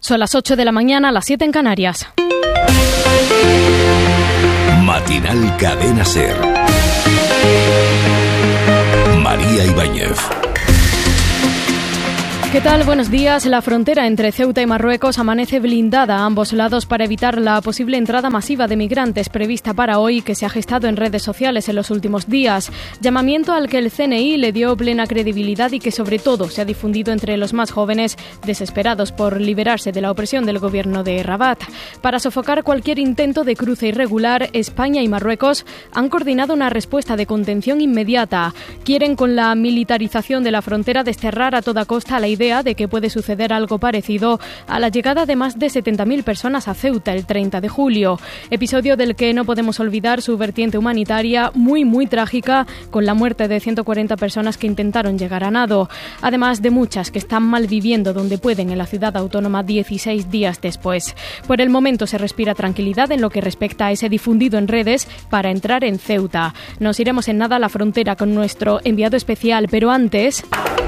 Son las 8 de la mañana, las 7 en Canarias. Matinal Cadena SER. María Ibáñez. ¿Qué tal? Buenos días. La frontera entre Ceuta y Marruecos amanece blindada a ambos lados para evitar la posible entrada masiva de migrantes prevista para hoy, que se ha gestado en redes sociales en los últimos días. Llamamiento al que el CNI le dio plena credibilidad y que sobre todo se ha difundido entre los más jóvenes, desesperados por liberarse de la opresión del gobierno de Rabat. Para sofocar cualquier intento de cruce irregular, España y Marruecos han coordinado una respuesta de contención inmediata. Quieren, con la militarización de la frontera, desterrar a toda costa la idea de que puede suceder algo parecido a la llegada de más de 70.000 personas a Ceuta el 30 de julio. Episodio del que no podemos olvidar su vertiente humanitaria muy trágica, con la muerte de 140 personas que intentaron llegar a nado, además de muchas que están malviviendo donde pueden en la ciudad autónoma 16 días después. Por el momento se respira tranquilidad en lo que respecta a ese difundido en redes para entrar en Ceuta. Nos iremos en nada a la frontera con nuestro enviado especial, pero antes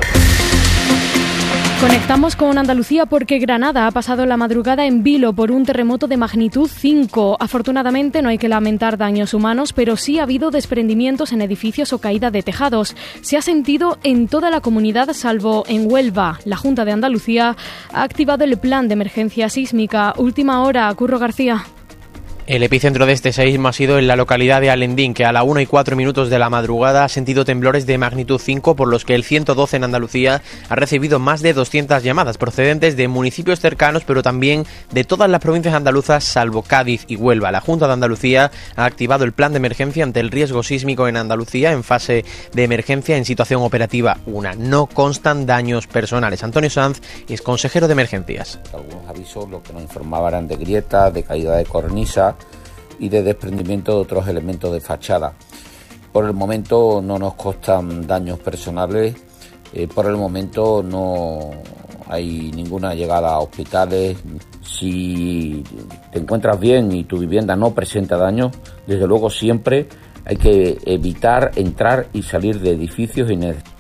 conectamos con Andalucía porque Granada ha pasado la madrugada en vilo por un terremoto de magnitud 5. Afortunadamente no hay que lamentar daños humanos, pero sí ha habido desprendimientos en edificios o caída de tejados. Se ha sentido en toda la comunidad salvo en Huelva. La Junta de Andalucía ha activado el plan de emergencia sísmica. Última hora, Curro García. El epicentro de este seísmo ha sido en la localidad de Alendín, que a la 1:04 de la madrugada ha sentido temblores de magnitud 5, por los que el 112 en Andalucía ha recibido más de 200 llamadas procedentes de municipios cercanos, pero también de todas las provincias andaluzas, salvo Cádiz y Huelva. La Junta de Andalucía ha activado el plan de emergencia ante el riesgo sísmico en Andalucía en fase de emergencia en situación operativa 1. No constan daños personales. Antonio Sanz es consejero de emergencias. Algunos avisos lo que nos informaban eran de grietas, de caída de cornisa y de desprendimiento de otros elementos de fachada. Por el momento no nos constan daños personales, por el momento no hay ninguna llegada a hospitales. Si te encuentras bien y tu vivienda no presenta daños, desde luego siempre hay que evitar entrar y salir de edificios innecesarios.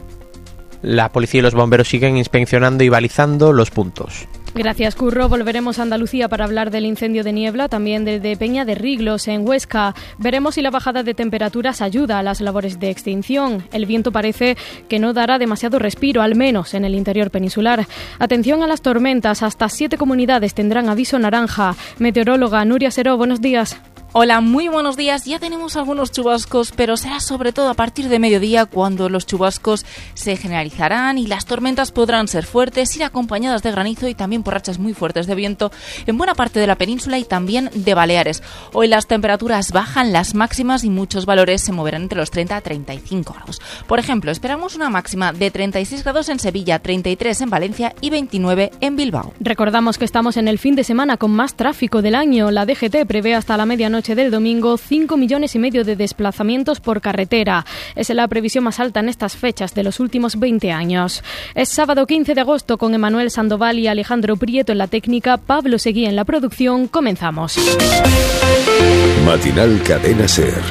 La policía y los bomberos siguen inspeccionando y balizando los puntos. Gracias, Curro. Volveremos a Andalucía para hablar del incendio de niebla, también del de Peña de Riglos, en Huesca. Veremos si la bajada de temperaturas ayuda a las labores de extinción. El viento parece que no dará demasiado respiro, al menos en el interior peninsular. Atención a las tormentas. Hasta 7 comunidades tendrán aviso naranja. Meteoróloga Nuria Seró, buenos días. Hola, muy buenos días. Ya tenemos algunos chubascos, pero será sobre todo a partir de mediodía cuando los chubascos se generalizarán y las tormentas podrán ser fuertes, ir acompañadas de granizo y también por rachas muy fuertes de viento en buena parte de la península y también de Baleares. Hoy las temperaturas bajan, las máximas y muchos valores se moverán entre los 30 a 35 grados. Por ejemplo, esperamos una máxima de 36 grados en Sevilla, 33 en Valencia y 29 en Bilbao. Recordamos que estamos en el fin de semana con más tráfico del año. La DGT prevé hasta la medianoche del domingo 5,5 millones de desplazamientos por carretera. Es la previsión más alta en estas fechas de los últimos 20 años. Es sábado 15 de agosto con Emanuel Sandoval y Alejandro Prieto en la técnica, Pablo Seguí en la producción. Comenzamos. Matinal Cadena SER.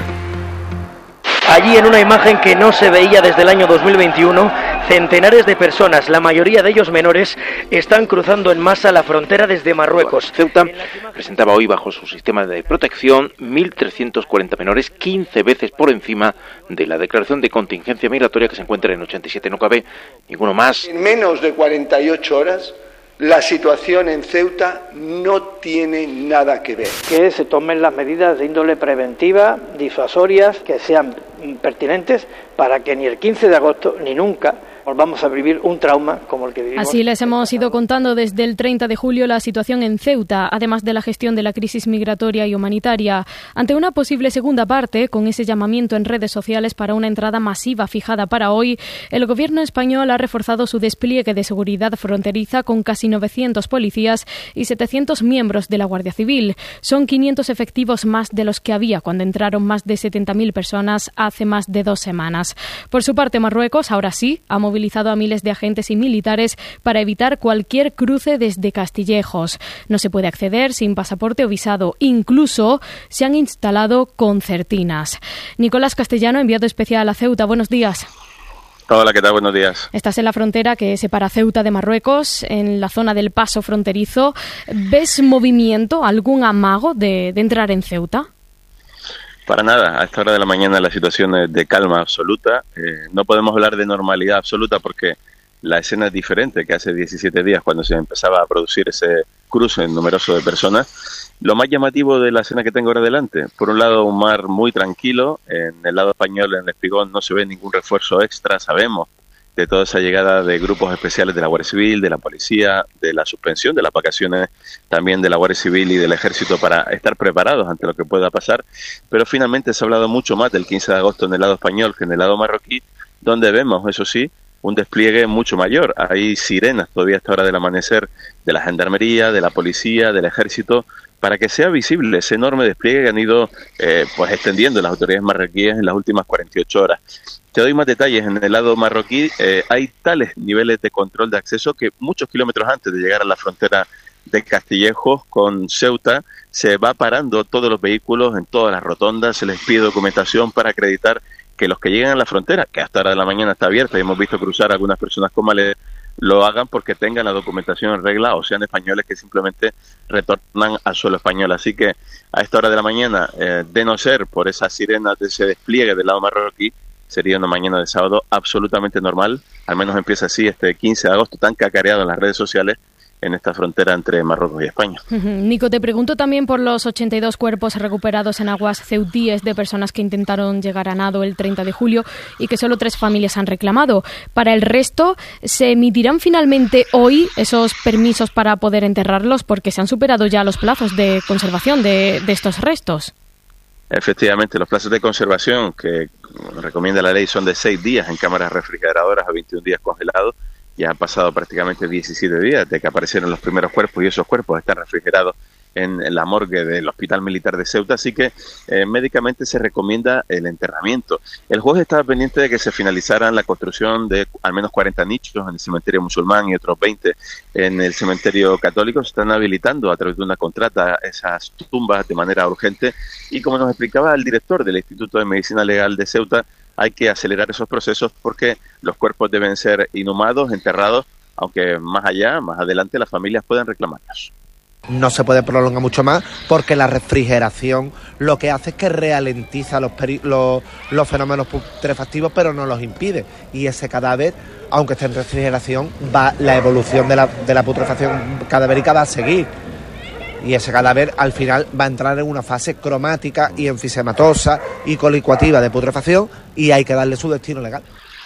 Allí, en una imagen que no se veía desde el año 2021, centenares de personas, la mayoría de ellos menores, están cruzando en masa la frontera desde Marruecos. Ceuta presentaba hoy bajo su sistema de protección 1.340 menores, 15 veces por encima de la declaración de contingencia migratoria que se encuentra en 87. No cabe ninguno más. En menos de 48 horas, la situación en Ceuta no tiene nada que ver. Que se tomen las medidas de índole preventiva, disuasorias, que sean pertinentes para que ni el 15 de agosto ni nunca volvamos a vivir un trauma como el que vivimos. Así les hemos ido contando desde el 30 de julio la situación en Ceuta, además de la gestión de la crisis migratoria y humanitaria. Ante una posible segunda parte, con ese llamamiento en redes sociales para una entrada masiva fijada para hoy, el gobierno español ha reforzado su despliegue de seguridad fronteriza con casi 900 policías y 700 miembros de la Guardia Civil. Son 500 efectivos más de los que había cuando entraron más de 70.000 personas hace más de 2 semanas. Por su parte, Marruecos, ahora sí, ha movilizado a miles de agentes y militares para evitar cualquier cruce desde Castillejos. No se puede acceder sin pasaporte o visado. Incluso se han instalado concertinas. Nicolás Castellano, enviado especial a Ceuta. Buenos días. Hola, ¿qué tal? Buenos días. Estás en la frontera que separa Ceuta de Marruecos, en la zona del paso fronterizo. ¿Ves movimiento, algún amago de entrar en Ceuta? Para nada, a esta hora de la mañana la situación es de calma absoluta. No podemos hablar de normalidad absoluta porque la escena es diferente que hace 17 días cuando se empezaba a producir ese cruce numeroso de personas. Lo más llamativo de la escena que tengo ahora delante, por un lado un mar muy tranquilo, en el lado español, en el Espigón, no se ve ningún refuerzo extra, sabemos de toda esa llegada de grupos especiales de la Guardia Civil, de la Policía, de la suspensión de las vacaciones también de la Guardia Civil y del Ejército para estar preparados ante lo que pueda pasar, pero finalmente se ha hablado mucho más del 15 de agosto en el lado español que en el lado marroquí, donde vemos, eso sí, un despliegue mucho mayor. Hay sirenas todavía a esta hora del amanecer de la Gendarmería, de la Policía, del Ejército, para que sea visible ese enorme despliegue que han ido pues extendiendo las autoridades marroquíes en las últimas 48 horas. Te doy más detalles. En el lado marroquí hay tales niveles de control de acceso que muchos kilómetros antes de llegar a la frontera de Castillejos con Ceuta se va parando todos los vehículos en todas las rotondas, se les pide documentación para acreditar que los que llegan a la frontera, que hasta ahora de la mañana está abierta y hemos visto cruzar algunas personas con maletas, lo hagan porque tengan la documentación en regla o sean españoles que simplemente retornan al suelo español. Así que a esta hora de la mañana, de no ser por esas sirenas de ese despliegue del lado marroquí, sería una mañana de sábado absolutamente normal. Al menos empieza así este 15 de agosto tan cacareado en las redes sociales en esta frontera entre Marruecos y España. Nico, te pregunto también por los 82 cuerpos recuperados en aguas ceutíes de personas que intentaron llegar a nado el 30 de julio y que solo 3 familias han reclamado. Para el resto, ¿se emitirán finalmente hoy esos permisos para poder enterrarlos? Porque se han superado ya los plazos de conservación de estos restos. Efectivamente, los plazos de conservación que recomienda la ley son de 6 días en cámaras refrigeradoras a 21 días congelados. Ya han pasado prácticamente 17 días de que aparecieron los primeros cuerpos y esos cuerpos están refrigerados en la morgue del Hospital Militar de Ceuta, así que médicamente se recomienda el enterramiento. El juez estaba pendiente de que se finalizaran la construcción de al menos 40 nichos en el cementerio musulmán y otros 20 en el cementerio católico. Se están habilitando a través de una contrata esas tumbas de manera urgente y, como nos explicaba el director del Instituto de Medicina Legal de Ceuta, hay que acelerar esos procesos porque los cuerpos deben ser inhumados, enterrados, aunque más adelante las familias puedan reclamarlos. No se puede prolongar mucho más porque la refrigeración lo que hace es que ralentiza los fenómenos putrefactivos, pero no los impide. Y ese cadáver, aunque esté en refrigeración, la evolución de la putrefacción cadavérica va a seguir. Y ese cadáver al final va a entrar en una fase cromática y enfisematosa y colicuativa de putrefacción y hay que darle su destino legal.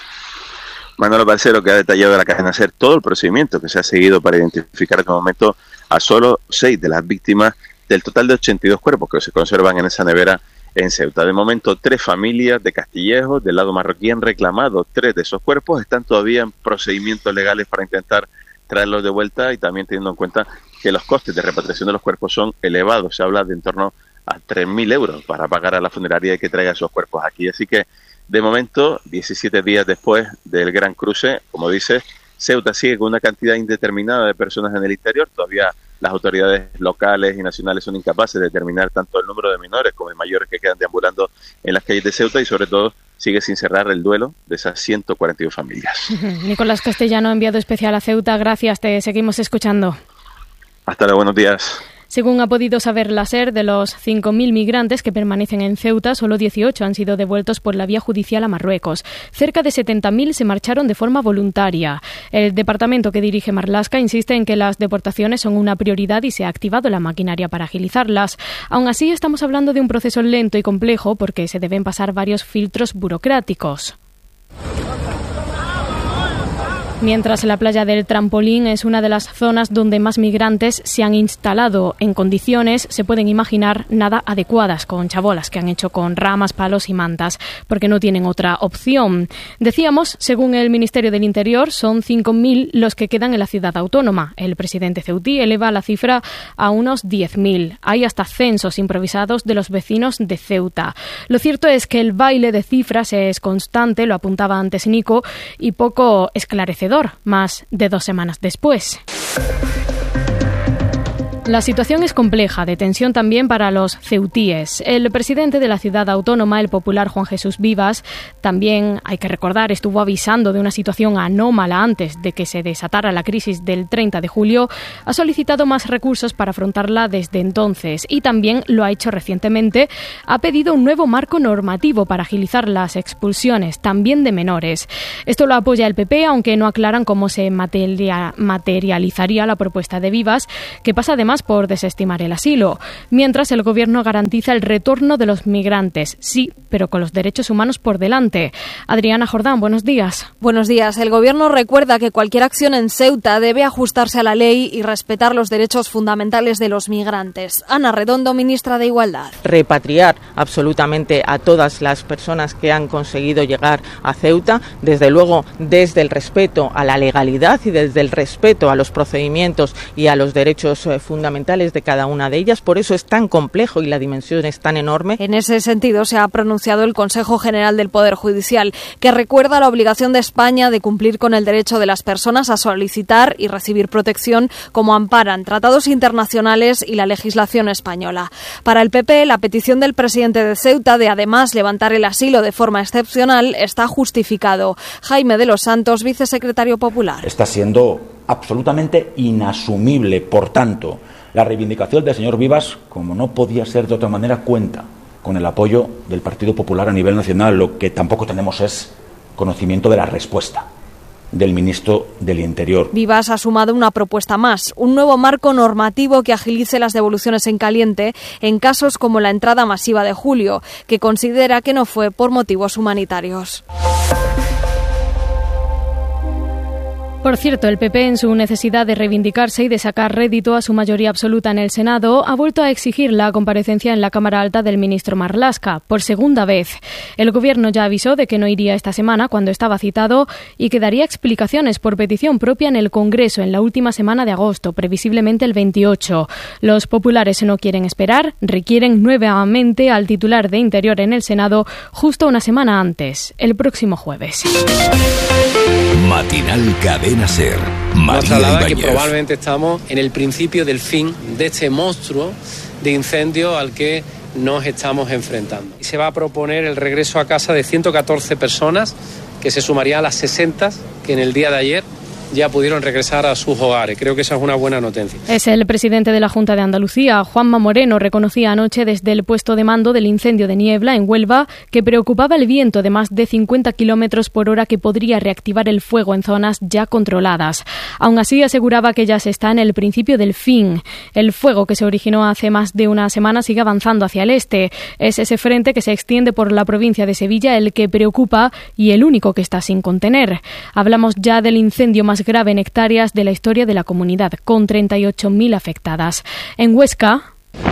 Manolo Balcero, que ha detallado de la cadena SER todo el procedimiento que se ha seguido para identificar en el momento a solo 6 de las víctimas del total de 82 cuerpos que se conservan en esa nevera en Ceuta. De momento, 3 familias de Castillejos del lado marroquí han reclamado 3 de esos cuerpos, están todavía en procedimientos legales para intentar traerlos de vuelta y también teniendo en cuenta que los costes de repatriación de los cuerpos son elevados. Se habla de en torno a 3.000 euros para pagar a la funeraria y que traiga esos cuerpos aquí. Así que, de momento, 17 días después del gran cruce, como dice, Ceuta sigue con una cantidad indeterminada de personas en el interior. Todavía las autoridades locales y nacionales son incapaces de determinar tanto el número de menores como de mayores que quedan deambulando en las calles de Ceuta y, sobre todo, sigue sin cerrar el duelo de esas 142 familias. Nicolás Castellano, enviado especial a Ceuta, gracias, te seguimos escuchando. Hasta luego, buenos días. Según ha podido saber la SER, de los 5.000 migrantes que permanecen en Ceuta, solo 18 han sido devueltos por la vía judicial a Marruecos. Cerca de 70.000 se marcharon de forma voluntaria. El departamento que dirige Marlaska insiste en que las deportaciones son una prioridad y se ha activado la maquinaria para agilizarlas. Aún así, estamos hablando de un proceso lento y complejo porque se deben pasar varios filtros burocráticos. Mientras la playa del Trampolín es una de las zonas donde más migrantes se han instalado en condiciones, se pueden imaginar, nada adecuadas, con chabolas que han hecho con ramas, palos y mantas, porque no tienen otra opción. Decíamos, según el Ministerio del Interior, son 5.000 los que quedan en la ciudad autónoma. El presidente ceutí eleva la cifra a unos 10.000. Hay hasta censos improvisados de los vecinos de Ceuta. Lo cierto es que el baile de cifras es constante, lo apuntaba antes Nico, y poco esclarecedor. Más de 2 semanas después. La situación es compleja, de tensión también para los ceutíes. El presidente de la ciudad autónoma, el popular Juan Jesús Vivas, también, hay que recordar, estuvo avisando de una situación anómala antes de que se desatara la crisis del 30 de julio, ha solicitado más recursos para afrontarla desde entonces y también lo ha hecho recientemente, ha pedido un nuevo marco normativo para agilizar las expulsiones, también de menores. Esto lo apoya el PP, aunque no aclaran cómo se materializaría la propuesta de Vivas, que pasa además por desestimar el asilo, mientras el Gobierno garantiza el retorno de los migrantes, sí, pero con los derechos humanos por delante. Adriana Jordán, buenos días. Buenos días. El Gobierno recuerda que cualquier acción en Ceuta debe ajustarse a la ley y respetar los derechos fundamentales de los migrantes. Ana Redondo, ministra de Igualdad. Repatriar absolutamente a todas las personas que han conseguido llegar a Ceuta, desde luego desde el respeto a la legalidad y desde el respeto a los procedimientos y a los derechos fundamentales de cada una de ellas. Por eso es tan complejo y la dimensión es tan enorme. En ese sentido se ha pronunciado el Consejo General del Poder Judicial, que recuerda la obligación de España de cumplir con el derecho de las personas a solicitar y recibir protección, como amparan tratados internacionales y la legislación española. Para el PP, la petición del presidente de Ceuta de además levantar el asilo de forma excepcional está justificado. Jaime de los Santos, vicesecretario popular. Está siendo absolutamente inasumible, por tanto, la reivindicación del señor Vivas, como no podía ser de otra manera, cuenta con el apoyo del Partido Popular a nivel nacional. Lo que tampoco tenemos es conocimiento de la respuesta del ministro del Interior. Vivas ha sumado una propuesta más, un nuevo marco normativo que agilice las devoluciones en caliente en casos como la entrada masiva de julio, que considera que no fue por motivos humanitarios. Por cierto, el PP, en su necesidad de reivindicarse y de sacar rédito a su mayoría absoluta en el Senado, ha vuelto a exigir la comparecencia en la Cámara Alta del ministro Marlaska, por segunda vez. El Gobierno ya avisó de que no iría esta semana cuando estaba citado y que daría explicaciones por petición propia en el Congreso en la última semana de agosto, previsiblemente el 28. Los populares no quieren esperar, requieren nuevamente al titular de Interior en el Senado justo una semana antes, el próximo jueves. Matinal Cadena SER. Nos traslada que probablemente estamos en el principio del fin de este monstruo de incendio al que nos estamos enfrentando. Y se va a proponer el regreso a casa de 114 personas, que se sumarían a las 60 que en el día de ayer ya pudieron regresar a sus hogares. Creo que esa es una buena noticia. Es el presidente de la Junta de Andalucía, Juanma Moreno, reconocía anoche desde el puesto de mando del incendio de Niebla en Huelva que preocupaba el viento de más de 50 kilómetros por hora que podría reactivar el fuego en zonas ya controladas. Aún así, aseguraba que ya se está en el principio del fin. El fuego que se originó hace más de una semana sigue avanzando hacia el este. Es ese frente que se extiende por la provincia de Sevilla el que preocupa y el único que está sin contener. Hablamos ya del incendio más grave en hectáreas de la historia de la comunidad, con 38.000 afectadas. En Huesca,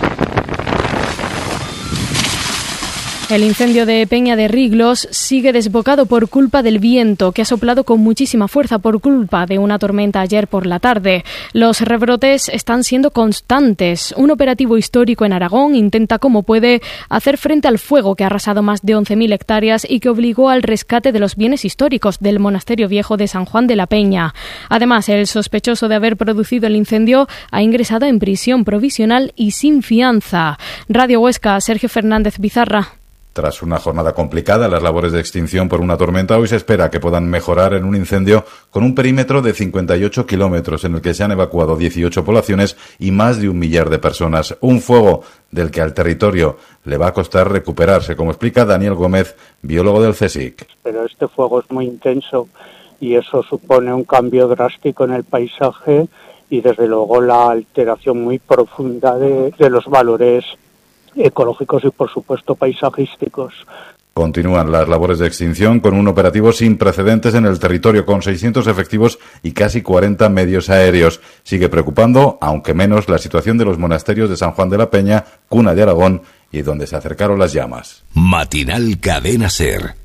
el incendio de Peña de Riglos sigue desbocado por culpa del viento, que ha soplado con muchísima fuerza por culpa de una tormenta ayer por la tarde. Los rebrotes están siendo constantes. Un operativo histórico en Aragón intenta como puede hacer frente al fuego que ha arrasado más de 11.000 hectáreas y que obligó al rescate de los bienes históricos del Monasterio Viejo de San Juan de la Peña. Además, el sospechoso de haber producido el incendio ha ingresado en prisión provisional y sin fianza. Radio Huesca, Sergio Fernández Bizarra. Tras una jornada complicada, las labores de extinción por una tormenta hoy se espera que puedan mejorar en un incendio con un perímetro de 58 kilómetros en el que se han evacuado 18 poblaciones y más de 1 millar de personas. Un fuego del que al territorio le va a costar recuperarse, como explica Daniel Gómez, biólogo del CSIC. Pero este fuego es muy intenso y eso supone un cambio drástico en el paisaje y desde luego la alteración muy profunda de los valores ecológicos y por supuesto paisajísticos. Continúan las labores de extinción con un operativo sin precedentes en el territorio, con 600 efectivos y casi 40 medios aéreos. Sigue preocupando, aunque menos, la situación de los monasterios de San Juan de la Peña, cuna de Aragón, y donde se acercaron las llamas. Matinal Cadena SER.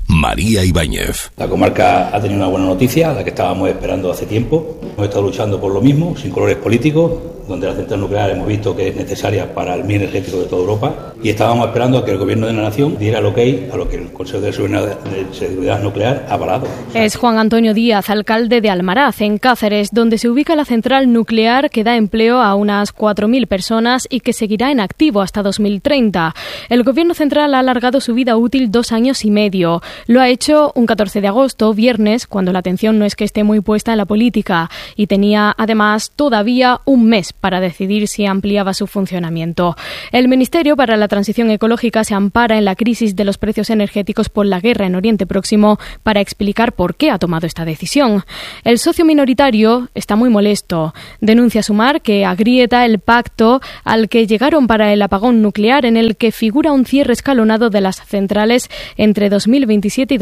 María Ibáñez. La comarca ha tenido una buena noticia, la que estábamos esperando hace tiempo. Hemos estado luchando por lo mismo, sin colores políticos, donde la central nuclear hemos visto que es necesaria para el mix energético de toda Europa, y estábamos esperando a que el Gobierno de la Nación diera el ok a lo que el Consejo de Seguridad Nuclear ha avalado. Es Juan Antonio Díaz, alcalde de Almaraz, en Cáceres, donde se ubica la central nuclear que da empleo a unas 4.000 personas y que seguirá en activo hasta 2030. El Gobierno central ha alargado su vida útil 2 años y medio. Lo ha hecho un 14 de agosto, viernes, cuando la atención no es que esté muy puesta en la política, y tenía además todavía un mes para decidir si ampliaba su funcionamiento. El Ministerio para la Transición Ecológica se ampara en la crisis de los precios energéticos por la guerra en Oriente Próximo para explicar por qué ha tomado esta decisión. El socio minoritario está muy molesto. Denuncia Sumar que agrieta el pacto al que llegaron para el apagón nuclear, en el que figura un cierre escalonado de las centrales entre 2027 y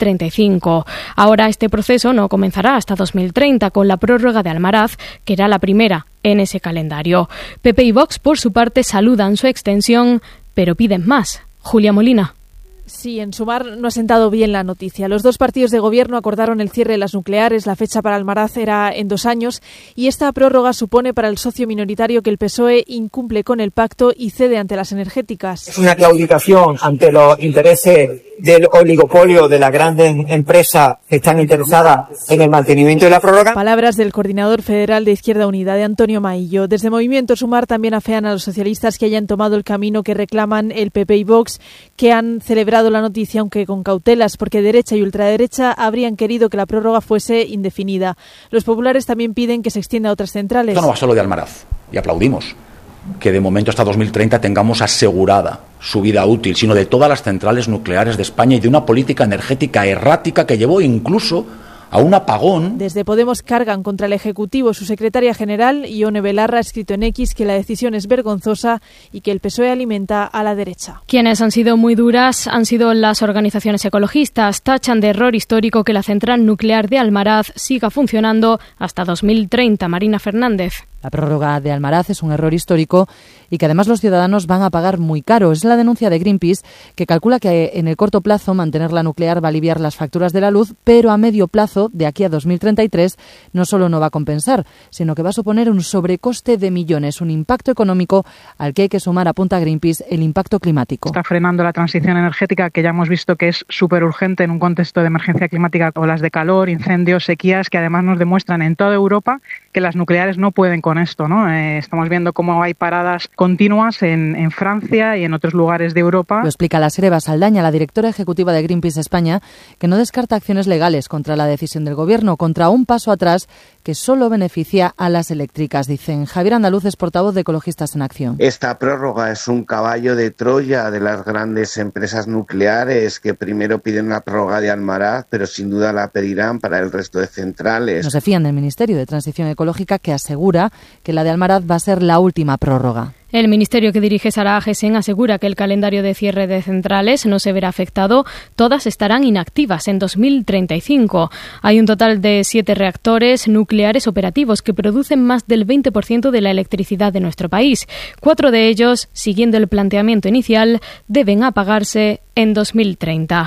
2035. Ahora este proceso no comenzará hasta 2030 con la prórroga de Almaraz, que era la primera en ese calendario. PP y Vox, por su parte, saludan su extensión, pero piden más. Julia Molina. Sí, en Sumar no ha sentado bien la noticia. Los dos partidos de gobierno acordaron el cierre de las nucleares. La fecha para Almaraz era en 2 años y esta prórroga supone para el socio minoritario que el PSOE incumple con el pacto y cede ante las energéticas. Es una claudicación ante los intereses del oligopolio de las grandes empresas que están interesadas en el mantenimiento de la prórroga. Palabras del coordinador federal de Izquierda Unida, de Antonio Maillo. Desde Movimiento Sumar también afean a los socialistas que hayan tomado el camino que reclaman el PP y Vox, que han celebrado la noticia, aunque con cautelas, porque derecha y ultraderecha habrían querido que la prórroga fuese indefinida. Los populares también piden que se extienda a otras centrales. Esto no va solo de Almaraz, y aplaudimos que de momento hasta 2030 tengamos asegurada su vida útil, sino de todas las centrales nucleares de España y de una política energética errática que llevó incluso a un apagón. Desde Podemos cargan contra el Ejecutivo. Su secretaria general, Ione Belarra, ha escrito en X que la decisión es vergonzosa y que el PSOE alimenta a la derecha. Quienes han sido muy duras han sido las organizaciones ecologistas. Tachan de error histórico que la central nuclear de Almaraz siga funcionando hasta 2030. Marina Fernández. La prórroga de Almaraz es un error histórico y que además los ciudadanos van a pagar muy caro. Es la denuncia de Greenpeace, que calcula que en el corto plazo mantener la nuclear va a aliviar las facturas de la luz, pero a medio plazo, de aquí a 2033, no solo no va a compensar, sino que va a suponer un sobrecoste de millones, un impacto económico al que hay que sumar, apunta Greenpeace, el impacto climático. Está frenando la transición energética, que ya hemos visto que es súper urgente en un contexto de emergencia climática, olas de calor, incendios, sequías, que además nos demuestran en toda Europa que las nucleares no pueden con esto, ¿no? Estamos viendo cómo hay paradas continuas en Francia y en otros lugares de Europa. Lo explica la Sereva Saldaña, la directora ejecutiva de Greenpeace España, que no descarta acciones legales contra la decisión del Gobierno, contra un paso atrás que solo beneficia a las eléctricas, dicen. Javier Andaluz es portavoz de Ecologistas en Acción. Esta prórroga es un caballo de Troya de las grandes empresas nucleares que primero piden la prórroga de Almaraz, pero sin duda la pedirán para el resto de centrales. No se fían del Ministerio de Transición Ecológica, que asegura que la de Almaraz va a ser la última prórroga. El ministerio que dirige Sara Agesen asegura que el calendario de cierre de centrales no se verá afectado. Todas estarán inactivas en 2035. Hay un total de 7 reactores nucleares operativos que producen más del 20% de la electricidad de nuestro país. 4 de ellos, siguiendo el planteamiento inicial, deben apagarse en 2030.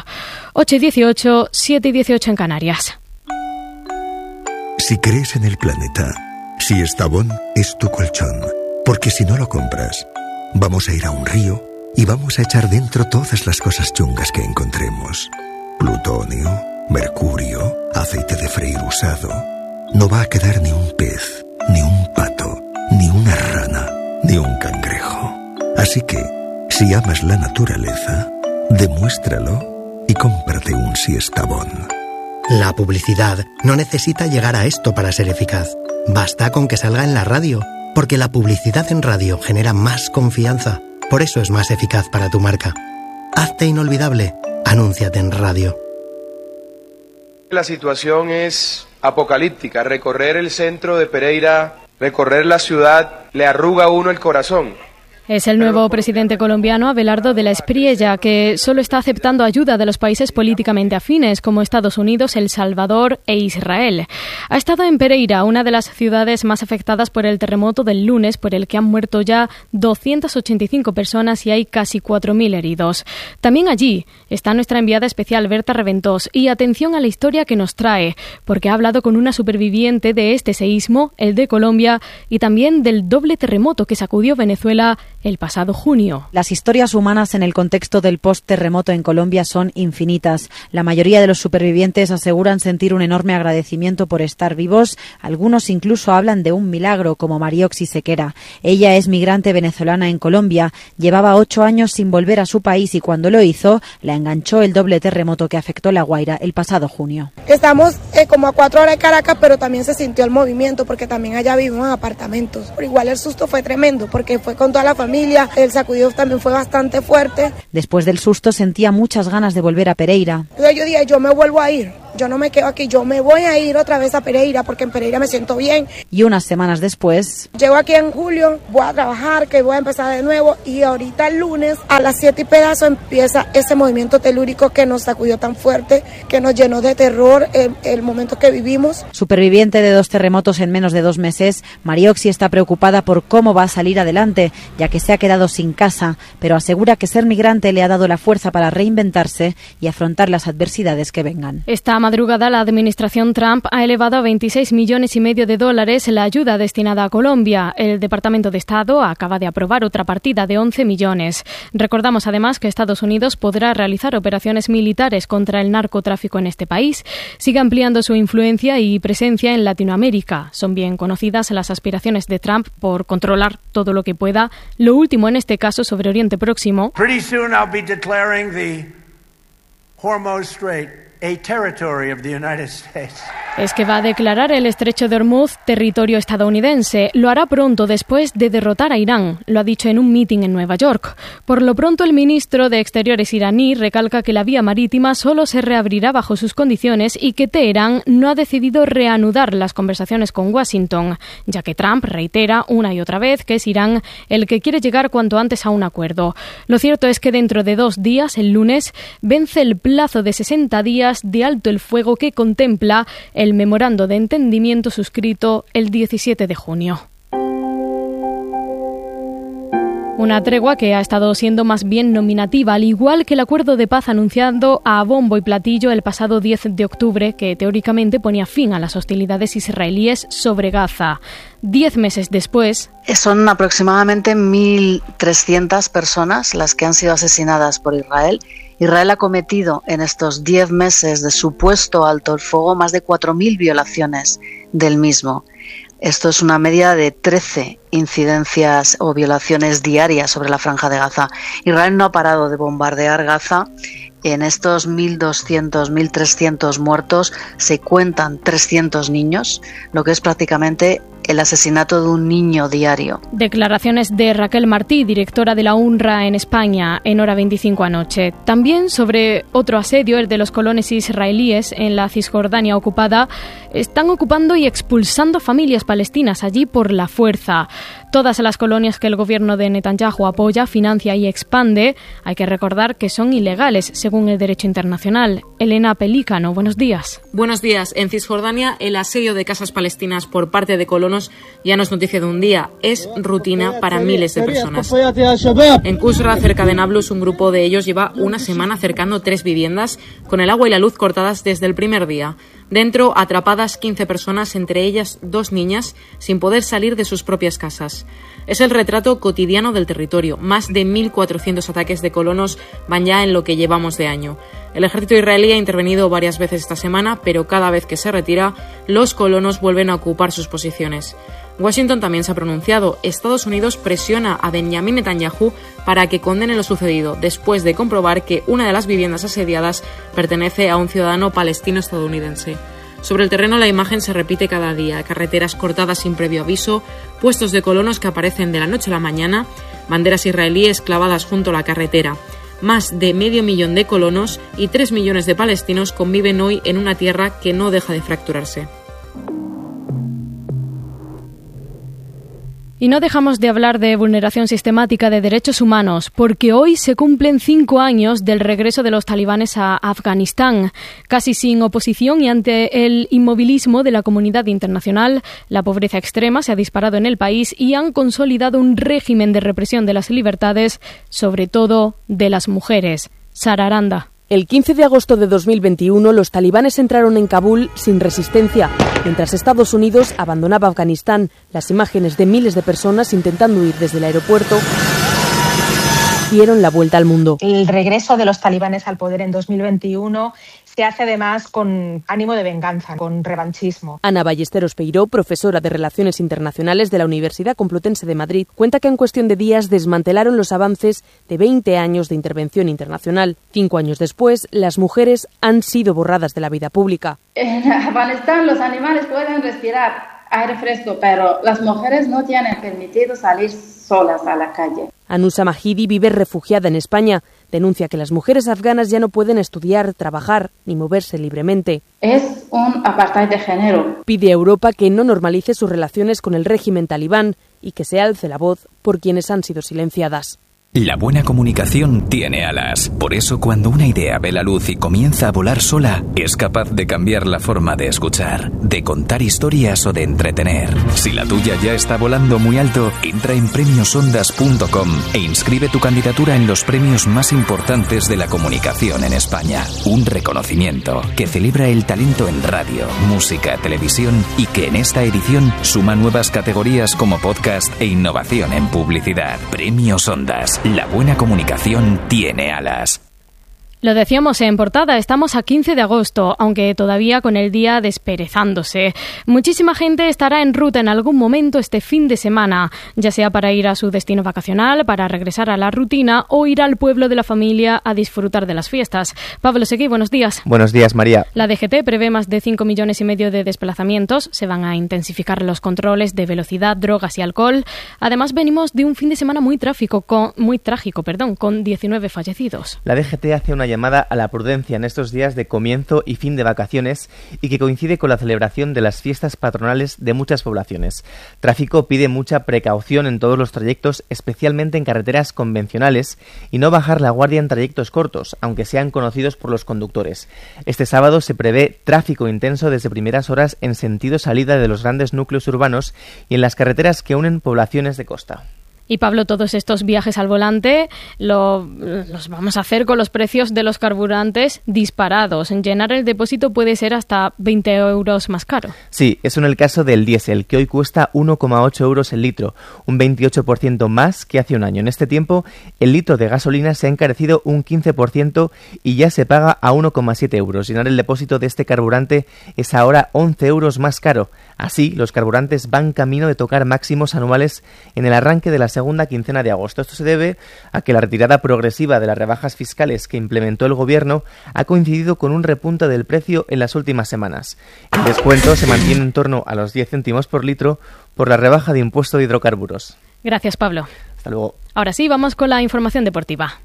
8:18, 7:18 en Canarias. Si crees en el planeta, si Estavón es tu colchón. Porque si no lo compras, vamos a ir a un río y vamos a echar dentro todas las cosas chungas que encontremos. Plutonio, mercurio, aceite de freír usado. No va a quedar ni un pez, ni un pato, ni una rana, ni un cangrejo. Así que, si amas la naturaleza, demuéstralo y cómprate un Siestabón. La publicidad no necesita llegar a esto para ser eficaz. Basta con que salga en la radio. Porque la publicidad en radio genera más confianza. Por eso es más eficaz para tu marca. Hazte inolvidable. Anúnciate en radio. La situación es apocalíptica. Recorrer el centro de Pereira, recorrer la ciudad, le arruga a uno el corazón. Es el nuevo presidente colombiano, Abelardo de la Espriella, que solo está aceptando ayuda de los países políticamente afines como Estados Unidos, El Salvador e Israel. Ha estado en Pereira, una de las ciudades más afectadas por el terremoto del lunes, por el que han muerto ya 285 personas y hay casi 4.000 heridos. También allí está nuestra enviada especial Berta Reventós, y atención a la historia que nos trae, porque ha hablado con una superviviente de este seísmo, el de Colombia, y también del doble terremoto que sacudió Venezuela el pasado junio. Las historias humanas en el contexto del post-terremoto en Colombia son infinitas. La mayoría de los supervivientes aseguran sentir un enorme agradecimiento por estar vivos. Algunos incluso hablan de un milagro, como Marioxi Sequera. Ella es migrante venezolana en Colombia. Llevaba 8 años sin volver a su país y cuando lo hizo, la enganchó el doble terremoto que afectó La Guaira el pasado junio. Estamos como a 4 horas de Caracas, pero también se sintió el movimiento porque también allá vivimos en apartamentos. Pero igual el susto fue tremendo porque fue con toda la familia. El sacudido también fue bastante fuerte. Después del susto sentía muchas ganas de volver a Pereira. Entonces yo dije, yo me vuelvo a ir. Yo no me quedo aquí, yo me voy a ir otra vez a Pereira porque en Pereira me siento bien. Y unas semanas después... Llego aquí en julio, voy a trabajar, que voy a empezar de nuevo y ahorita el lunes a las 7 y pedazo empieza ese movimiento telúrico que nos sacudió tan fuerte, que nos llenó de terror el momento que vivimos. Superviviente de 2 terremotos en menos de 2 meses, Marioxi está preocupada por cómo va a salir adelante, ya que se ha quedado sin casa, pero asegura que ser migrante le ha dado la fuerza para reinventarse y afrontar las adversidades que vengan. Esta madrugada la administración Trump ha elevado a $26,5 millones de dólares la ayuda destinada a Colombia. El Departamento de Estado acaba de aprobar otra partida de 11 millones. Recordamos además que Estados Unidos podrá realizar operaciones militares contra el narcotráfico en este país. Sigue ampliando su influencia y presencia en Latinoamérica. Son bien conocidas las aspiraciones de Trump por controlar todo lo que pueda. Lo último en este caso sobre Oriente Próximo. Pretty soon I'll be declaring the Hormuz Strait a territory of the United States. Es que va a declarar el estrecho de Hormuz territorio estadounidense. Lo hará pronto después de derrotar a Irán, lo ha dicho en un mitin en Nueva York. Por lo pronto, el ministro de Exteriores iraní recalca que la vía marítima solo se reabrirá bajo sus condiciones y que Teherán no ha decidido reanudar las conversaciones con Washington, ya que Trump reitera una y otra vez que es Irán el que quiere llegar cuanto antes a un acuerdo. Lo cierto es que dentro de 2 días, el lunes, vence el plazo de 60 días de alto el fuego que contempla el memorando de entendimiento suscrito el 17 de junio. Una tregua que ha estado siendo más bien nominativa, al igual que el acuerdo de paz anunciado a bombo y platillo el pasado 10 de octubre, que teóricamente ponía fin a las hostilidades israelíes sobre Gaza. 10 meses después... Son aproximadamente 1.300 personas las que han sido asesinadas por Israel. Israel ha cometido en estos 10 meses de supuesto alto el fuego más de 4.000 violaciones del mismo. Esto es una media de 13 incidencias o violaciones diarias sobre la Franja de Gaza. Israel no ha parado de bombardear Gaza. En estos 1.200, 1.300 muertos se cuentan 300 niños, lo que es prácticamente el asesinato de un niño diario. Declaraciones de Raquel Martí, directora de la UNRWA en España, en Hora 25 anoche. También sobre otro asedio, el de los colonos israelíes en la Cisjordania ocupada. Están ocupando y expulsando familias palestinas allí por la fuerza. Todas las colonias que el gobierno de Netanyahu apoya, financia y expande, hay que recordar que son ilegales según el derecho internacional. Elena Pelícano, buenos días. Buenos días. En Cisjordania, el asedio de casas palestinas por parte de colonos ya no es noticia de un día, es rutina para miles de personas. En Kusra, cerca de Nablus, un grupo de ellos lleva una semana cercando 3 viviendas con el agua y la luz cortadas desde el primer día. Dentro, atrapadas 15 personas, entre ellas 2 niñas, sin poder salir de sus propias casas. Es el retrato cotidiano del territorio. Más de 1.400 ataques de colonos van ya en lo que llevamos de año. El ejército israelí ha intervenido varias veces esta semana, pero cada vez que se retira, los colonos vuelven a ocupar sus posiciones. Washington también se ha pronunciado. Estados Unidos presiona a Benjamin Netanyahu para que condene lo sucedido, después de comprobar que una de las viviendas asediadas pertenece a un ciudadano palestino estadounidense. Sobre el terreno la imagen se repite cada día, carreteras cortadas sin previo aviso, puestos de colonos que aparecen de la noche a la mañana, banderas israelíes clavadas junto a la carretera. Más de 500.000 de colonos y 3 millones de palestinos conviven hoy en una tierra que no deja de fracturarse. Y no dejamos de hablar de vulneración sistemática de derechos humanos, porque hoy se cumplen 5 años del regreso de los talibanes a Afganistán. Casi sin oposición y ante el inmovilismo de la comunidad internacional, la pobreza extrema se ha disparado en el país y han consolidado un régimen de represión de las libertades, sobre todo de las mujeres. Sara Aranda. El 15 de agosto de 2021, los talibanes entraron en Kabul sin resistencia, mientras Estados Unidos abandonaba Afganistán. Las imágenes de miles de personas intentando huir desde el aeropuerto dieron la vuelta al mundo. El regreso de los talibanes al poder en 2021 se hace además con ánimo de venganza, con revanchismo. Ana Ballesteros Peiró, profesora de Relaciones Internacionales de la Universidad Complutense de Madrid, cuenta que en cuestión de días desmantelaron los avances de 20 años de intervención internacional. 5 años después, las mujeres han sido borradas de la vida pública. En Afganistán los animales pueden respirar aire fresco, pero las mujeres no tienen permitido salir solas a la calle. Anusa Mahidi vive refugiada en España. Denuncia que las mujeres afganas ya no pueden estudiar, trabajar ni moverse libremente. Es un apartheid de género. Pide a Europa que no normalice sus relaciones con el régimen talibán y que se alce la voz por quienes han sido silenciadas. La buena comunicación tiene alas. Por eso, cuando una idea ve la luz y comienza a volar sola, es capaz de cambiar la forma de escuchar, de contar historias o de entretener. Si la tuya ya está volando muy alto, entra en premiosondas.com e inscribe tu candidatura en los premios más importantes de la comunicación en España. Un reconocimiento que celebra el talento en radio, música, televisión y que en esta edición suma nuevas categorías como podcast e innovación en publicidad. Premios Ondas. La buena comunicación tiene alas. Lo decíamos en portada, estamos a 15 de agosto, aunque todavía con el día desperezándose. Muchísima gente estará en ruta en algún momento este fin de semana, ya sea para ir a su destino vacacional, para regresar a la rutina o ir al pueblo de la familia a disfrutar de las fiestas. Pablo Seguí, buenos días. Buenos días, María. La DGT prevé más de 5,5 millones de desplazamientos. Se van a intensificar los controles de velocidad, drogas y alcohol. Además, venimos de un fin de semana muy trágico, con 19 fallecidos. La DGT hace una llamada a la prudencia en estos días de comienzo y fin de vacaciones y que coincide con la celebración de las fiestas patronales de muchas poblaciones. Tráfico pide mucha precaución en todos los trayectos, especialmente en carreteras convencionales, y no bajar la guardia en trayectos cortos, aunque sean conocidos por los conductores. Este sábado se prevé tráfico intenso desde primeras horas en sentido salida de los grandes núcleos urbanos y en las carreteras que unen poblaciones de costa. Y Pablo, todos estos viajes al volante los vamos a hacer con los precios de los carburantes disparados. Llenar el depósito puede ser hasta 20 euros más caro. Sí, eso en el caso del diésel, que hoy cuesta 1,8 euros el litro, un 28% más que hace un año. En este tiempo, el litro de gasolina se ha encarecido un 15% y ya se paga a 1,7 euros. Llenar el depósito de este carburante es ahora 11 euros más caro. Así, los carburantes van camino de tocar máximos anuales en el arranque de la segunda quincena de agosto. Esto se debe a que la retirada progresiva de las rebajas fiscales que implementó el gobierno ha coincidido con un repunte del precio en las últimas semanas. El descuento se mantiene en torno a los 10 céntimos por litro por la rebaja de impuesto de hidrocarburos. Gracias, Pablo. Hasta luego. Ahora sí, vamos con la información deportiva.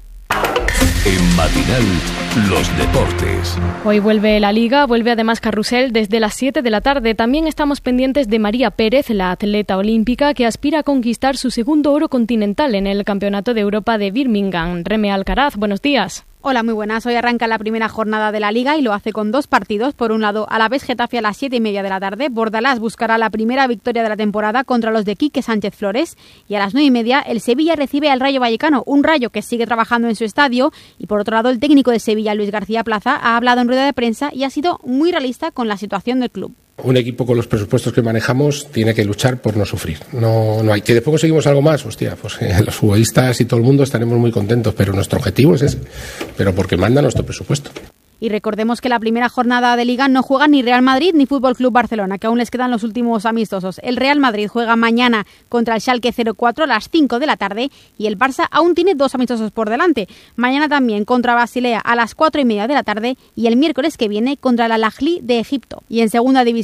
En Matinal, los deportes. Hoy vuelve la Liga, vuelve además Carrusel desde las 7 de la tarde. También estamos pendientes de María Pérez, la atleta olímpica que aspira a conquistar su segundo oro continental en el Campeonato de Europa de Birmingham. Reme Alcaraz, buenos días. Hola, muy buenas. Hoy arranca la primera jornada de la Liga y lo hace con 2 partidos. Por un lado, Alavés Getafe a las 7:30 de la tarde. Bordalás buscará la primera victoria de la temporada contra los de Quique Sánchez Flores. Y a las 9:30, el Sevilla recibe al Rayo Vallecano, un Rayo que sigue trabajando en su estadio. Y por otro lado, el técnico de Sevilla, Luis García Plaza, ha hablado en rueda de prensa y ha sido muy realista con la situación del club. Un equipo con los presupuestos que manejamos tiene que luchar por no sufrir. No hay que después conseguimos algo más, hostia, pues los futbolistas y todo el mundo estaremos muy contentos, pero nuestro objetivo es ese, pero porque manda nuestro presupuesto. Y recordemos que la primera jornada de Liga no juega ni Real Madrid ni Fútbol Club Barcelona, que aún les quedan los últimos amistosos. El Real Madrid juega mañana contra el Schalke 04 a las 5 de la tarde y el Barça aún tiene 2 amistosos por delante. Mañana también contra Basilea a las 4:30 de la tarde y el miércoles que viene contra el Al Ahly de Egipto. Y en segunda división,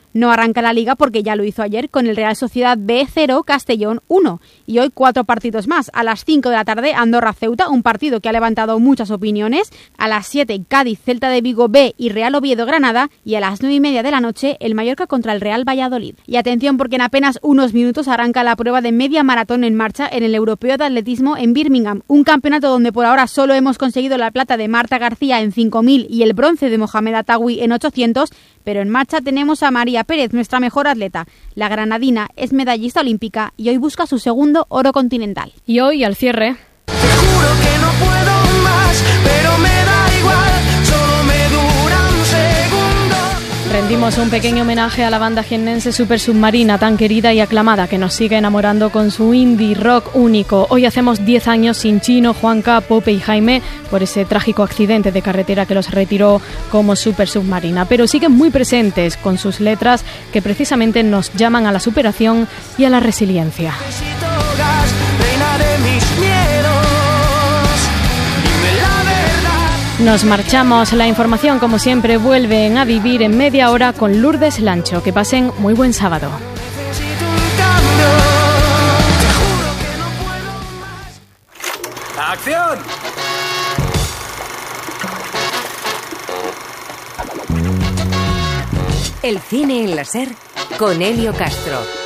No arranca la Liga porque ya lo hizo ayer con el Real Sociedad B 0, Castellón 1. Y hoy 4 partidos más. A las 5 de la tarde, Andorra-Ceuta, un partido que ha levantado muchas opiniones. A las 7, Cádiz, Celta de Vigo B y Real Oviedo-Granada. Y a las 9:30 de la noche, el Mallorca contra el Real Valladolid. Y atención porque en apenas unos minutos arranca la prueba de media maratón en marcha en el Europeo de Atletismo en Birmingham. Un campeonato donde por ahora solo hemos conseguido la plata de Marta García en 5.000 y el bronce de Mohamed Atawi en 800, pero en marcha tenemos a María Pérez, nuestra mejor atleta. La granadina es medallista olímpica y hoy busca su segundo oro continental. Y hoy, al cierre... Te juro que no puedo más, pero me da igual, solo me dura un segundo. Rendimos un pequeño homenaje a la banda jiennense Super Submarina, tan querida y aclamada, que nos sigue enamorando con su indie rock único. Hoy hacemos 10 años sin Chino, Juanca, Pope y Jaime por ese trágico accidente de carretera que los retiró como Super Submarina. Pero siguen muy presentes con sus letras que precisamente nos llaman a la superación y a la resiliencia. Nos marchamos. La información, como siempre, vuelven a vivir en media hora con Lourdes Lancho. Que pasen muy buen sábado. ¡Acción! El cine en la SER con Helio Castro.